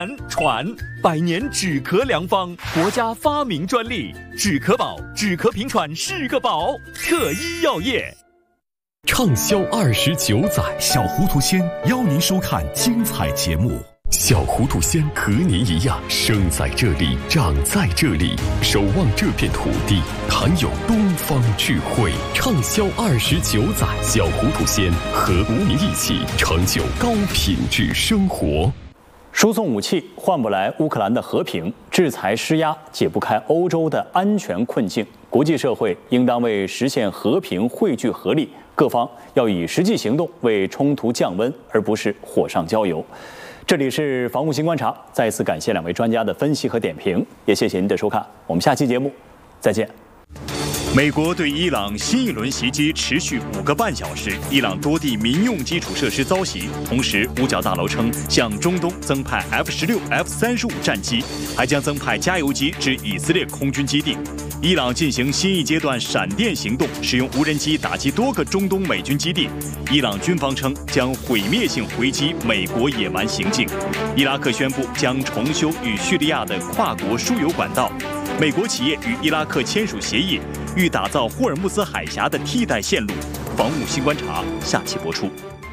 传100年止咳良方，国家发明专利，止咳宝，止咳平喘是个宝。特医药业畅销29载， 小糊涂仙邀您收看精彩节目。 小糊涂仙和您一样，生在这里，长在这里，守望这片土地，含有东方智慧。畅销29载，小糊涂仙和您一起成就高品质生活。 输送武器换不来乌克兰的和平，制裁施压解不开欧洲的安全困境。国际社会应当为实现和平汇聚合力，各方要以实际行动为冲突降温，而不是火上浇油。这里是防务新观察，再一次感谢2位专家的分析和点评，也谢谢您的收看，我们下期节目再见。 美国对伊朗新一轮袭击持续5个半小时，伊朗多地民用基础设施遭袭。同时，五角大楼称向中东增派F-16、F-35战机，还将增派加油机至以色列空军基地。伊朗进行新一阶段闪电行动，使用无人机打击多个中东美军基地。伊朗军方称将毁灭性回击美国野蛮行径。伊拉克宣布将重修与叙利亚的跨国输油管道。美国企业与伊拉克签署协议，欲打造霍尔木兹海峡的替代线路。防务新观察下期播出。